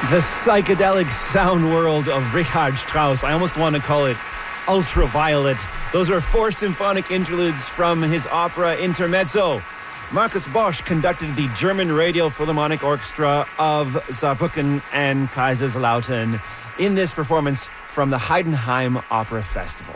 The psychedelic sound world of Richard Strauss. I almost want to call it ultraviolet. Those are 4 symphonic interludes from his opera Intermezzo. Markus Bosch conducted the German Radio Philharmonic Orchestra of Saarbrücken and Kaiserslautern in this performance from the Heidenheim Opera Festival.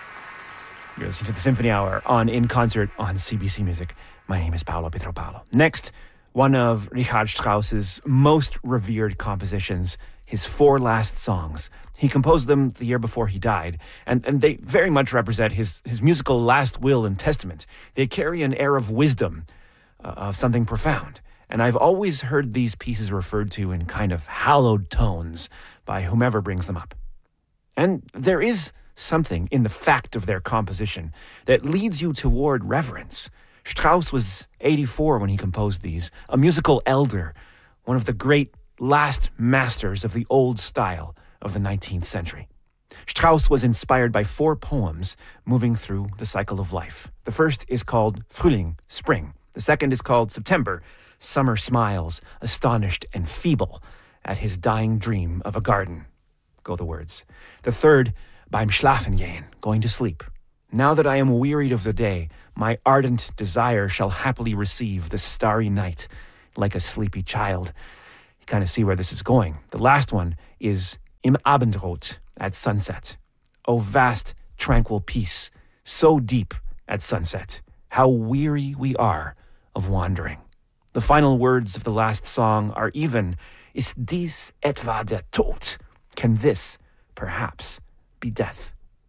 You're listening to the Symphony Hour on In Concert on CBC Music. My name is Paolo Pietropalo. Next, one of Richard Strauss's most revered compositions, his 4 last songs. He composed them the year before he died, and they very much represent his musical last will and testament. They carry an air of wisdom, of something profound. And I've always heard these pieces referred to in kind of hallowed tones by whomever brings them up. And there is something in the fact of their composition that leads you toward reverence. Strauss was 84 when he composed these, a musical elder, one of the great last masters of the old style of the 19th century. Strauss was inspired by 4 poems moving through the cycle of life. The first is called Frühling, Spring. The second is called September, Summer smiles, astonished and feeble at his dying dream of a garden. Go the words. The third, Beim Schlafengehen, going to sleep. Now that I am wearied of the day, my ardent desire shall happily receive the starry night like a sleepy child. You kind of see where this is going. The last one is Im Abendrot, at sunset. O vast, tranquil peace, so deep at sunset. How weary we are of wandering. The final words of the last song are even, Ist dies etwa der Tod? Can this, perhaps, be death?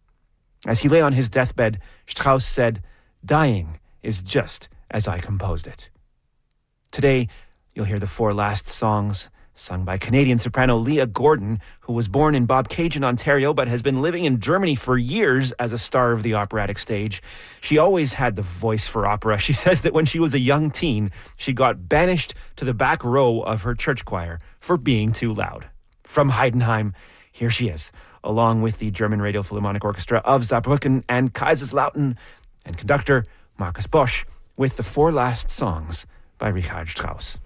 As he lay on his deathbed, Strauss said, dying is just as I composed it. Today, you'll hear the 4 last songs sung by Canadian soprano Leah Gordon, who was born in Bobcaygeon, Ontario, but has been living in Germany for years as a star of the operatic stage. She always had the voice for opera. She says that when she was a young teen, she got banished to the back row of her church choir for being too loud. From Heidenheim, here she is, along with the German Radio Philharmonic Orchestra of Saarbrücken and Kaiserslautern, and conductor Markus Bosch, with the 4 last songs by Richard Strauss.